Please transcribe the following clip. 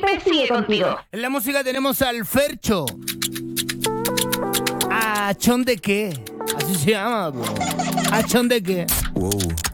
me sigue contigo. En la música tenemos al Fercho. ¿Achón de qué? Así se llama, bro. ¿Achón de qué? Wow.